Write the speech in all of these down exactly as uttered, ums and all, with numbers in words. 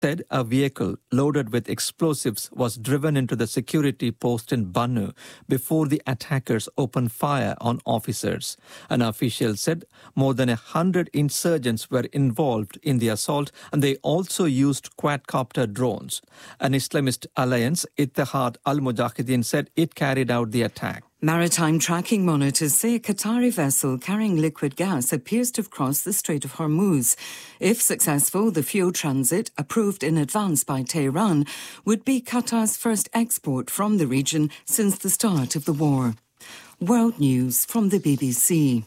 said a vehicle loaded with explosives was driven into the security post in Bannu before the attackers opened fire on officers. An official said more than a hundred insurgents were involved in the assault, and they also used quadcopter drones. An Islamist alliance, Ittihad al-Mujahideen, said it carried out the attack. Maritime tracking monitors say a Qatari vessel carrying liquid gas appears to have crossed the Strait of Hormuz. If successful, the fuel transit, approved in advance by Tehran, would be Qatar's first export from the region since the start of the war. World News from the B B C.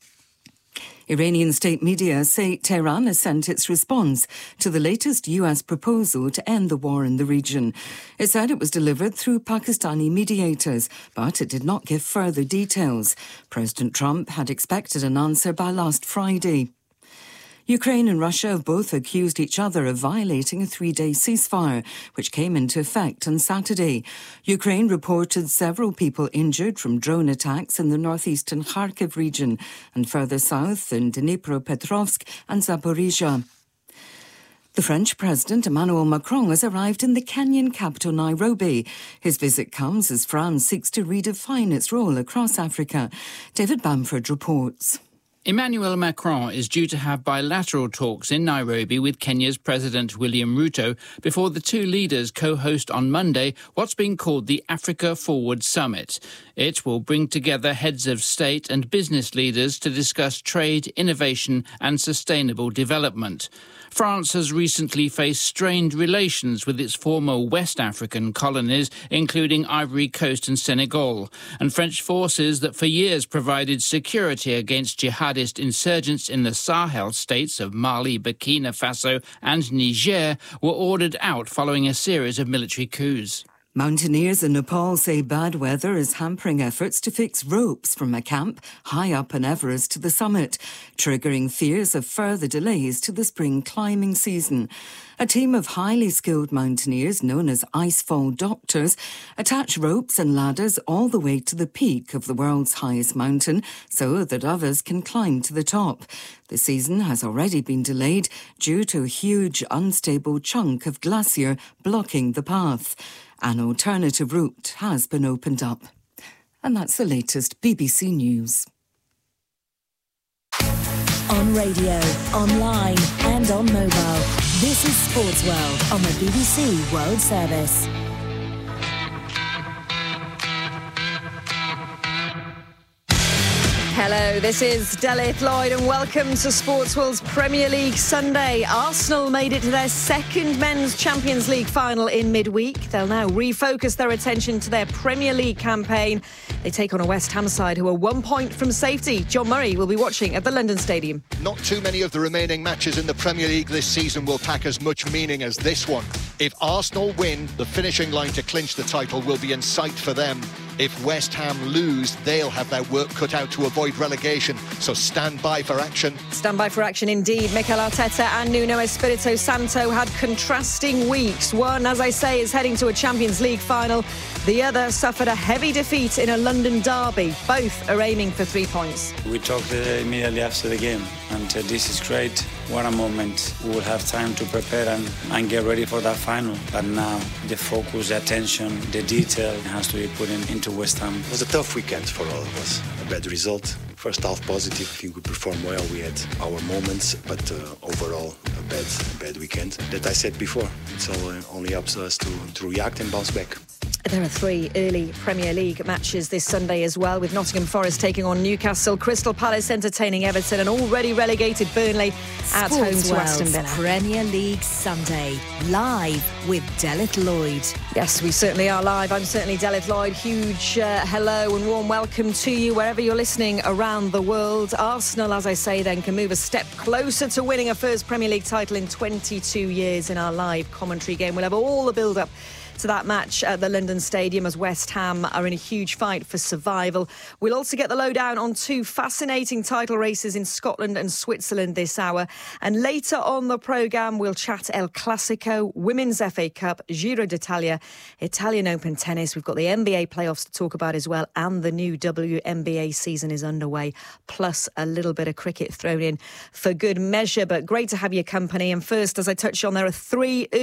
Iranian state media say Tehran has sent its response to the latest U S proposal to end the war in the region. It said it was delivered through Pakistani mediators, but it did not give further details. President Trump had expected an answer by last Friday. Ukraine and Russia have both accused each other of violating a three-day ceasefire, which came into effect on Saturday. Ukraine reported several people injured from drone attacks in the northeastern Kharkiv region and further south in Dnipropetrovsk and Zaporizhia. The French President Emmanuel Macron has arrived in the Kenyan capital Nairobi. His visit comes as France seeks to redefine its role across Africa. David Bamford reports. Emmanuel Macron is due to have bilateral talks in Nairobi with Kenya's President William Ruto before the two leaders co-host on Monday what's been called the Africa Forward Summit. It will bring together heads of state and business leaders to discuss trade, innovation and sustainable development. France has recently faced strained relations with its former West African colonies, including Ivory Coast and Senegal, and French forces that for years provided security against jihadist insurgents in the Sahel states of Mali, Burkina Faso and Niger were ordered out following a series of military coups. Mountaineers in Nepal say bad weather is hampering efforts to fix ropes from a camp high up in Everest to the summit, triggering fears of further delays to the spring climbing season. A team of highly skilled mountaineers, known as icefall doctors, attach ropes and ladders all the way to the peak of the world's highest mountain so that others can climb to the top. The season has already been delayed due to a huge unstable chunk of glacier blocking the path. An alternative route has been opened up. And that's the latest B B C News. On radio, online and on mobile. This is Sports World on the B B C World Service. Hello, this is Delith Lloyd and welcome to Sports World's Premier League Sunday. Arsenal made it to their second Men's Champions League final in midweek. They'll now refocus their attention to their Premier League campaign. They take on a West Ham side who are one point from safety. John Murray will be watching at the London Stadium. Not too many of the remaining matches in the Premier League this season will pack as much meaning as this one. If Arsenal win, the finishing line to clinch the title will be in sight for them. If West Ham lose, they'll have their work cut out to avoid relegation. So stand by for action. Stand by for action indeed. Mikel Arteta and Nuno Espirito Santo had contrasting weeks. One, as I say, is heading to a Champions League final. The other suffered a heavy defeat in a London derby. Both are aiming for three points. We talked uh, immediately after the game, and uh, this is great. What a moment. We will have time to prepare and, and get ready for that final. But now the focus, the attention, the detail has to be put in, into West Ham. It was a tough weekend for all of us. A bad result. First half positive. I think we performed well. We had our moments, but uh, overall a bad, a bad weekend. That I said before. It's all, uh, only up to us to, to react and bounce back. There are three early Premier League matches this Sunday as well, with Nottingham Forest taking on Newcastle, Crystal Palace entertaining Everton, and already relegated Burnley at home to Aston Villa. Premier League Sunday, live with Delith Lloyd. Yes, we certainly are live. I'm certainly Delith Lloyd. Huge uh, hello and warm welcome to you wherever you're listening around the world. Arsenal, as I say, then can move a step closer to winning a first Premier League title in twenty-two years in our live commentary game. We'll have all the build-up to that match at the London Stadium as West Ham are in a huge fight for survival. We'll also get the lowdown on two fascinating title races in Scotland and Switzerland this hour. And later on the programme, we'll chat El Clasico, Women's F A Cup, Giro d'Italia, Italian Open tennis. We've got the N B A playoffs to talk about as well, and the new W N B A season is underway, plus a little bit of cricket thrown in for good measure. But great to have your company. And first, as I touched on, there are three